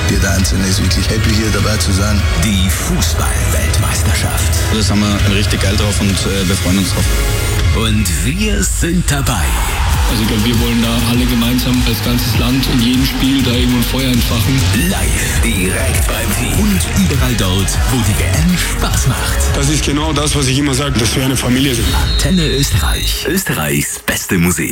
Jeder Einzelne ist wirklich happy, hier dabei zu sein. Die Fußball-Weltmeisterschaft. Da sind wir richtig geil drauf und wir freuen uns drauf. Und wir sind dabei. Also ich glaube, wir wollen da alle gemeinsam als ganzes Land in jedem Spiel da irgendwo ein Feuer entfachen. Live, direkt beim Team und überall dort, wo die WM Spaß macht. Das ist genau das, was ich immer sage, dass wir eine Familie sind. Antenne Österreich. Österreichs beste Musik.